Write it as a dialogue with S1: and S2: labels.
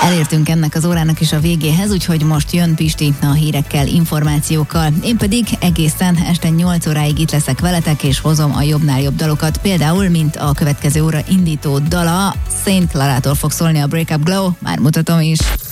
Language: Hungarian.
S1: Elértünk ennek az órának is a végéhez, úgyhogy most jön Pisti a hírekkel, információkkal. Én pedig egészen este 8 óráig itt leszek veletek, és hozom a jobbnál jobb dalokat. Például, mint a következő óra indító dala, Saint Clara-tól fog szólni a Break Up Glow, már mutatom is.